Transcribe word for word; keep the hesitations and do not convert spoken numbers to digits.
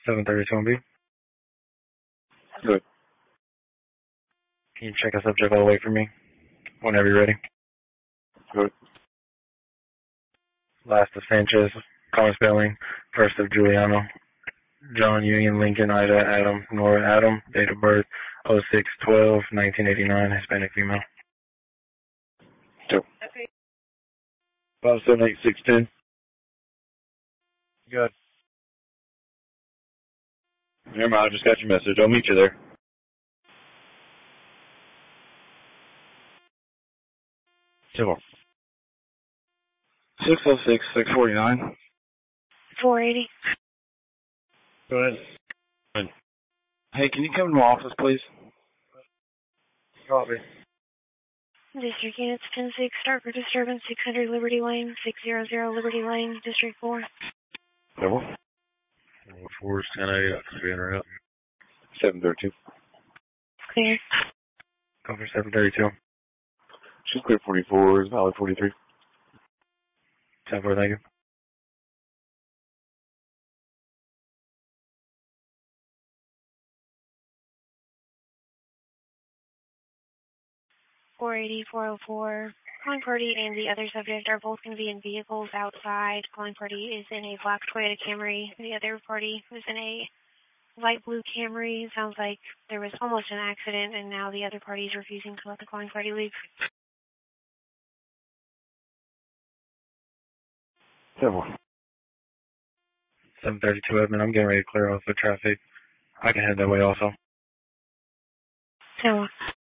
seven thirty-two on B. Good. Can you check a subject all the way for me? Whenever you're ready. Good. Last of Sanchez, Thomas Spelling, first of Giuliano, John Union Lincoln Ida Adam Nora Adam, date of birth oh six twelve nineteen eighty-nine, Hispanic female. Two. Five seven eight six ten. Good. Never mind, I just got your message. I'll meet you there. Two more. Six oh six six forty nine. Four eighty. Go ahead. Go ahead. Hey, can you come to my office, please? Copy. District Units ten six, start for disturbance six hundred Liberty Lane, six hundred Liberty Lane, District four. Double. four ten eight, that's being right up. seven thirty-two. Clear. Go for seven thirty-two. She's clear forty-four, is valid forty-three. ten four, thank you. four eighty, four oh four. Calling party and the other subject are both going to be in vehicles outside. Calling party is in a black Toyota Camry. The other party is in a light blue Camry. Sounds like there was almost an accident, and now the other party is refusing to let the calling party leave. Seven. seven thirty-two, Edmund. I'm getting ready to clear off the traffic. I can head that way also. So.